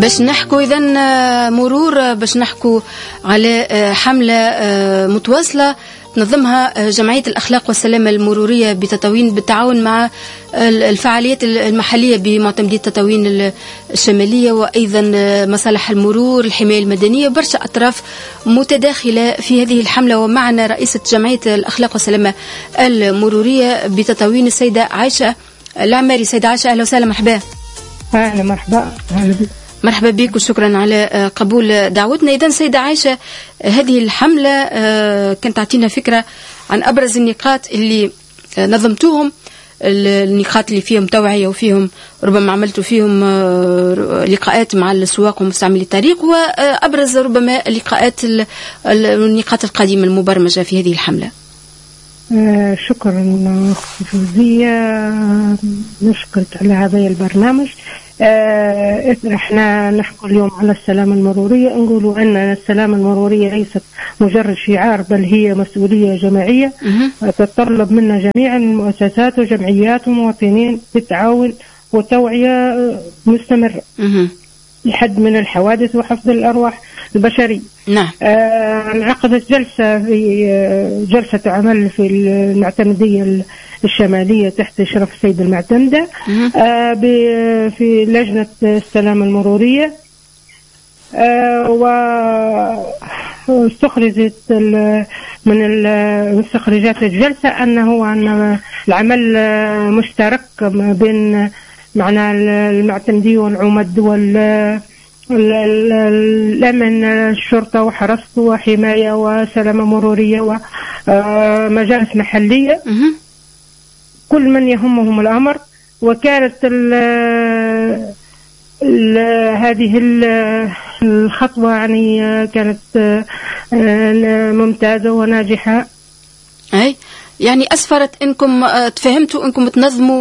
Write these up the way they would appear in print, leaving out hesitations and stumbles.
باش نحكوا إذن مرور، باش نحكوا على حملة متواصلة تنظمها جمعية الأخلاق والسلامة المرورية بتطاوين بالتعاون مع الفعاليات المحلية بمعتمدية تطاوين الشمالية، وأيضا مصالح المرور، الحماية المدنية، برشا أطراف متداخلة في هذه الحملة. ومعنا رئيسة جمعية الأخلاق والسلامة المرورية بتطاوين السيدة عائشة العماري. سيدة عائشة أهلا وسهلا، مرحبا. أهلا مرحبا. مرحبا بك وشكرا على قبول دعوتنا. إذن سيدة عائشة، هذه الحملة كانت تعطينا فكرة عن أبرز النقاط اللي نظمتوهم، النقاط اللي فيهم توعية وفيهم ربما عملتوا فيهم لقاءات مع السواق ومستعملي الطريق، وأبرز ربما النقاط القديمة المبرمجة في هذه الحملة. شكرا أختي فوزية، نشكرك على هذا البرنامج. احنا نحكي اليوم على السلامة المرورية، نقولوا أن السلامة المرورية ليست مجرد شعار، بل هي مسؤولية جماعية تتطلب منا جميع المؤسسات وجمعيات ومواطنين بالتعاون وتوعية مستمرة لحد من الحوادث وحفظ الأرواح البشرية. نعم. انعقدت جلسة عمل في المعتمدية الشمالية تحت إشراف السيد المعتمدة في لجنة السلامة المرورية، واستخرجت من مستخرجات الجلسة أن العمل مشترك بين معنا المعتمدية والعمد الأمن، الشرطة وحرس وحماية وسلامة مرورية ومجالس محلية، كل من يهمهم الأمر. وكانت هذه الخطوة يعني كانت ممتازة وناجحة. أي يعني أسفرت إنكم تفهمتوا إنكم تنظموا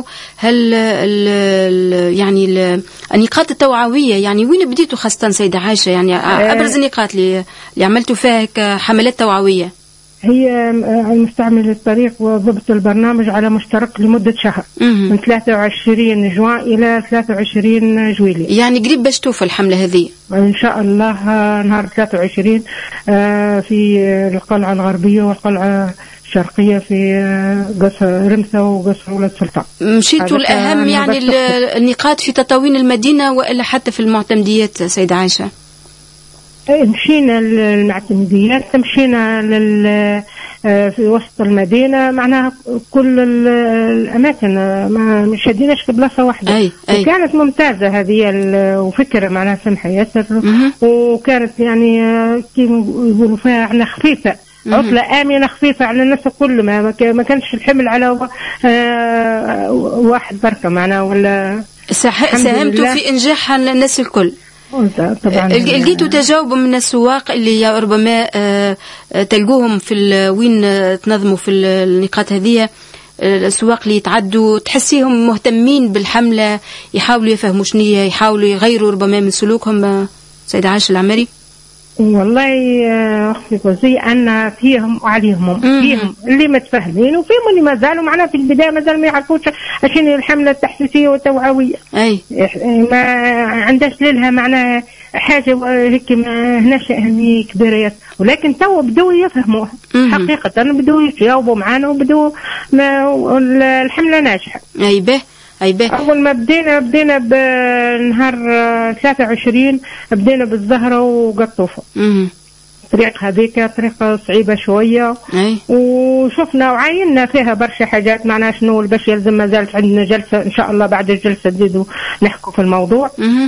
يعني النقاط التوعوية، يعني وين بديتوا خاصة سيدة عائشة؟ يعني أبرز النقاط اللي عملتوا فيها كحملات توعوية. هي المستعمل الطريق وضبط البرنامج على مشترك لمدة شهر من 23 جوان إلى 23 جويلية، يعني قريب باش توفى الحملة هذه إن شاء الله نهار 23 في القلعة الغربية والقلعة الشرقية في قصر رمسة وقصر ولد سلطان. مشيتوا الأهم يعني النقاط في تطاوين المدينة وإلا حتى في المعتمديات سيدة عائشة؟ مشينا للمعتمديات، مشينا في وسط المدينة، معناها كل الأماكن، ما مش هديناش في بلاصة واحدة. وكانت ممتازة هذه وفكرة معناها سمحة ياسر، وكانت يعني كيف يقولوا فيها احنا خفيفة، عطلة آمنة خفيفة على الناس كل ما كانش الحمل على واحد بركة معنا ولا. ساهمتوا في إنجاح الناس الكل طبعا. لقيتوا تجاوب من السواق اللي ربما تلقوهم في وين تنظموا في النقاط هذه، السواق اللي يتعدوا تحسيهم مهتمين بالحملة، يحاولوا يفهموا شنية، يحاولوا يغيروا ربما من سلوكهم سيدة عائشة العماري؟ والله أختي فوزي أن فيهم وعليهم، فيهم اللي متفاهمين وفيهم اللي ما زالوا معنا في البداية ما زالوا ما يعرفوش عشان الحملة التحسيسية والتوعوية. ما عندهاش لها معناها حاجة هيك، ما هناش أهمية كبيرة، ولكن تو بدوا يفهموها حقيقة، بدوا يجاوبوا معنا وبدوا الحملة ناجحة. أول ما بدينا بنهار 23 بدينا بالزهرة وقطوفة. طريق هذيك طريقة صعيبة شوية، وشفنا وعيننا فيها برشا حاجات، معناها شنو باش يلزم. ما زالت عندنا جلسة إن شاء الله بعد الجلسة نزيدوا نحكوا في الموضوع.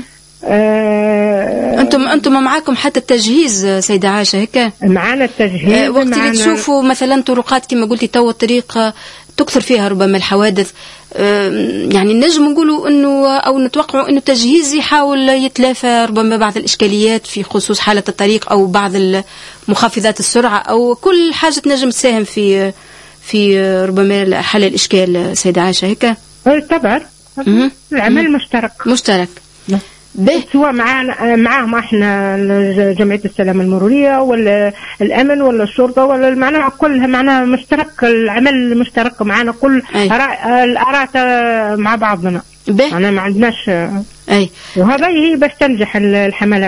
أنتم معاكم حتى التجهيز سيدة عائشة هيك؟ معانا التجهيز. وقت اللي تشوفوا مثلا طرقات كما قلتي تو الطريق تكثر فيها ربما الحوادث، يعني نجم نقولوا انه او نتوقعوا انه التجهيز يحاول يتلافى ربما بعض الاشكاليات في خصوص حالة الطريق او بعض مخفضات السرعة او كل حاجة نجم تساهم في ربما حل الاشكال سيدة عائشة هيك؟ طبعا العمل مشترك سواء معاهم احنا جمعية السلامة المرورية ولا الأمن ولا الشرطة ولا معناها كلها معناها مشترك، العمل مشترك معنا كل الآراء مع بعضنا. أنا ما عندناش. أي. وهذا هي باش تنجح الحملات.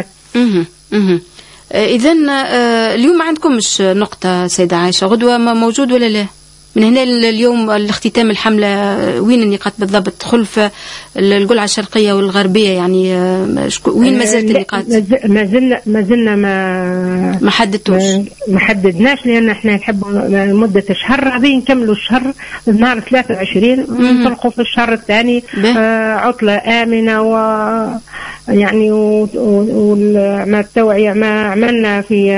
إذن اليوم ما عندكمش نقطة سيدة عائشة، غدوة موجود ولا لا؟ من هنا اليوم الاختتام الحملة وين النقاط بالضبط؟ خلف القلعة الشرقية والغربية يعني وين ما زالت النقاط؟ ما زلنا ما حددتوش. ما حددناش لأن احنا نحب مدة شهر هذه نكملوا الشهر نهار 23 نطلقوا في الشهر الثاني عطلة آمنة يعني مع التوعية ما عملنا في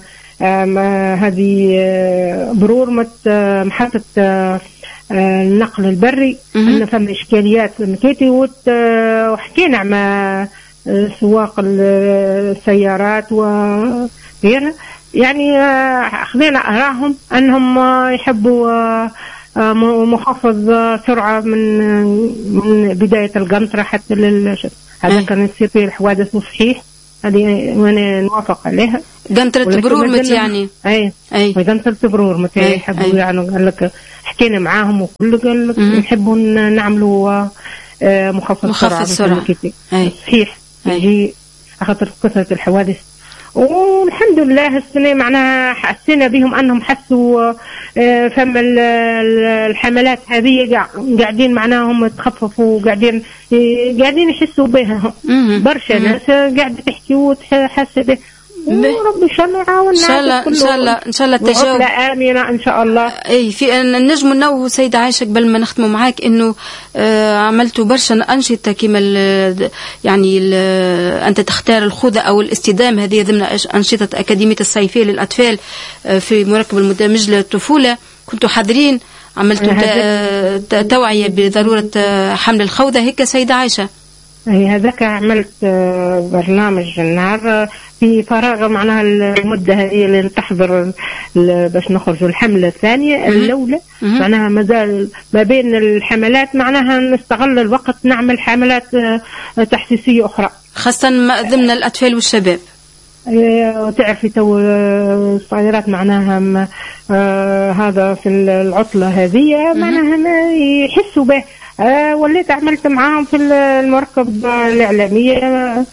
هذه برور محطة النقل البري. عندنا فم إشكاليات في مكيتي وحكينا مع سواق السيارات وغيرها يعني أخذنا أراهم أنهم يحبوا مخفض سرعة من بداية القنطرة حتى هذا كان يصير فيه الحوادث صحيح. هذه وانا نوافق عليها. قنطرة برور مت يعني. اي قنطرة برور مت يحبوا يعني قال لك حكينا معاهم وكل قال لك نحبوا نعملوا مخفض سرعة. صحيح. هي خاطر كثرة الحوادث والحمد لله السنة معناها حسينا بهم أنهم حسوا فم الحملات هذه قاعدين معناهم تخففوا قاعدين يحسوا بها. برشا ناس قاعدة تحكي وتحس به ورب إن شاء الله يعاوننا إن شاء الله التجاوب آمنة إن شاء الله. أي في النجم النو سيدة عائشة قبل ما نختم معاك إنه عملتوا برشا أنشطة كما يعني أنت تختار الخوذة أو الاستدام هذه ضمن أنشطة أكاديمية الصيفية للأطفال في مركب المدمج للطفولة. كنتوا حاضرين عملتوا توعية بضرورة حمل الخوذة هيك سيدة عائشة؟ هذاك عملت برنامج النهار في فراغ معناها المدة هي اللي تحضر باش نخرجوا الحملة الثانية الأولى معناها مازال ما بين الحملات معناها نستغل الوقت نعمل حملات تحسيسية أخرى خاصة ضمن الأطفال والشباب. وتعرفي تو الصغيرات معناها هذا في العطلة هذه معناها يحسوا به. وليت عملت معاهم في المركب الإعلامية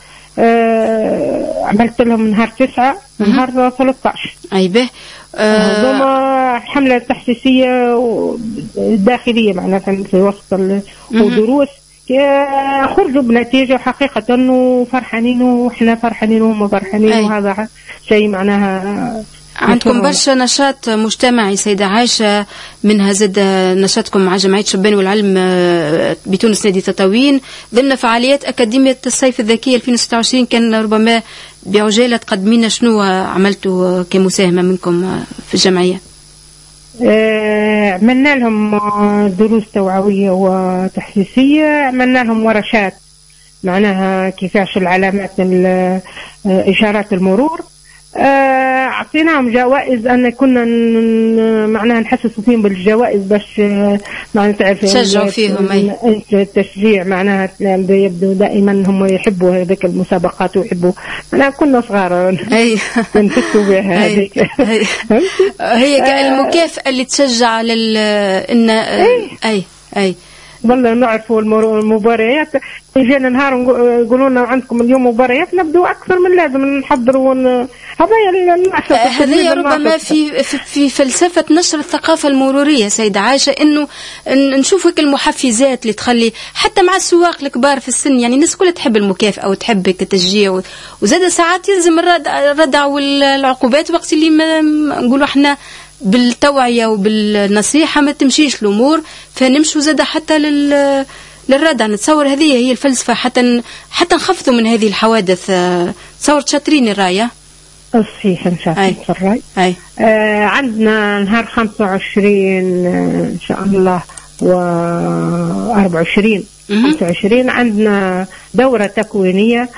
عملت لهم نهار 9 نهار 13. أي به حملة تحسيسية داخلية معناها في وسط ودروس خرجوا بنتيجة حقيقة وفرحانين وإحنا فرحانين وهم فرحانين. وهذا شيء معناها عندكم برشا نشاط مجتمعي سيدة عائشة منها زاد نشاطكم مع جمعية شبان والعلم بتونس نادي تطاوين ضمن فعاليات أكاديمية الصيف الذكية 2026. كان ربما بعجالة تقدمينا شنو عملتوا كمساهمة منكم في الجمعية؟ عملنا لهم دروس توعوية وتحسيسية عملنا لهم ورشات معناها كيفاش العلامات إشارات المرور أعطيناهم جوائز أن كنا معناها نحسسوا فيهم بالجوائز باش معناها تعرف تشجعوا فيهم. التشجيع معناها يبدو دائما هم يحبوا هذيك المسابقات ويحبوا أنا كنا صغار نفسوا بها هذيك هي المكافأة اللي تشجع إن أي والله نعرفوا المباريات يجينا نهار يقولوا لنا عندكم اليوم مباريات نبدو أكثر من لازم نحضروا هذه ربما في فلسفة نشر الثقافة المرورية سيدة عائشة إنه نشوف هيك المحفزات اللي تخلي حتى مع السواق الكبار في السن يعني الناس كلها تحب المكافأة وتحب التشجيع وزاد ساعات يلزم الردع والعقوبات وقت اللي ما نقولوا احنا بالتوعية وبالنصيحة ما تمشيش الأمور فنمشوا زاد حتى للردع. نتصور هذه هي الفلسفة حتى نخفضوا من هذه الحوادث. تصور شاطرين الراية صحيح إن شاء الله في الرأي. عندنا نهار 25 إن شاء الله و24 25 عندنا دورة تكوينية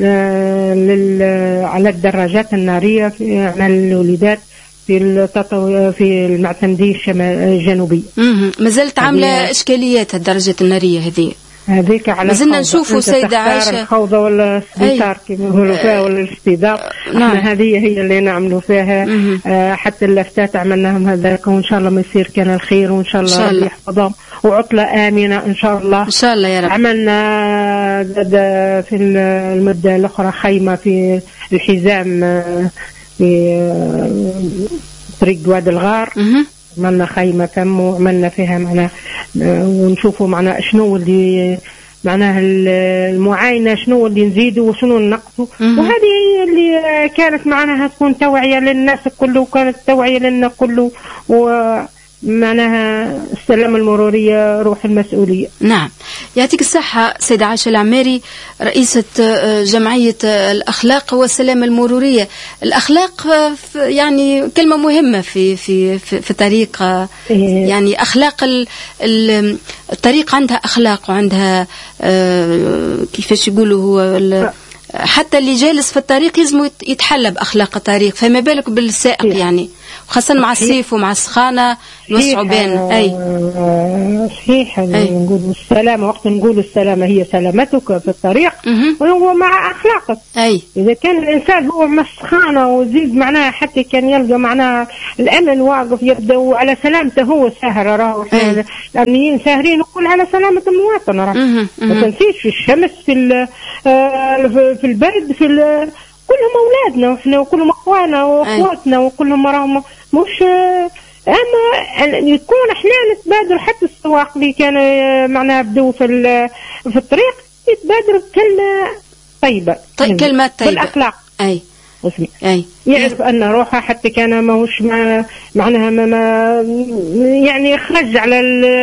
على الدراجات النارية على الوليدات في المعتمدية الجنوبية. ما زالت عاملة إشكاليات الدرجات النارية هذه. هذيك على مازلنا نشوفوا سيدة عائشة الخوضة ولا السبيطار كما يقولوا فيها ولا الاستضاء. نعم. هذه هي اللي نعملوا فيها. حتى اللفتات عملناهم هذاك، وإن شاء الله ما يصير كان الخير، وإن شاء الله ربي يحفظهم وعطلة آمنة إن شاء الله. إن شاء الله يا رب. عملنا في المدة الأخرى خيمة في الحزام في طريق واد الغار. عملنا خيمة تم وعملنا فيها معنا ونشوفوا معنا شنو اللي معناها المعاينة، شنو اللي نزيدوا وشنو ننقصوا. وهذه هي اللي كانت معناها تكون توعية للناس كله، وكانت توعية لنا كله، ومعناها السلامة المرورية روح المسؤولية. نعم، يعطيك الصحة سيدة عائشة العماري، رئيسة جمعية الأخلاق والسلامة المرورية. الأخلاق يعني كلمة مهمة في طريق، يعني أخلاق الطريق عندها أخلاق وعندها كيفاش يقولوا هو حتى اللي جالس في الطريق لازم يتحلى بأخلاق الطريق، فما بالك بالسائق يعني، خاصة مع الصيف ومع السخانة والصعوبان. أي صحيح. نقول السلامة، وقت نقول السلامة هي سلامتك في الطريق وهو مع أخلاقك. أي إذا كان الإنسان هو مع السخانة وزيد معناها حتى كان يلقى معناها الأمن واقف يبدأ على سلامته هو ساهر. راهو الأمنيين ساهرين نقول على سلامة المواطن. راه ما تنسيش في الشمس في البرد كلهم أولادنا وإحنا وكلهم أخوانا وأخواتنا وكلهم راهم مش أما يكون إحنا نتبادر. حتى السواق اللي كان معناها بدو في الطريق يتبادر بكلمة طيبة. كلمات طيبة بالأخلاق. أي يعرف أن روحه حتى كان ماهوش معناها ما يعني خرج على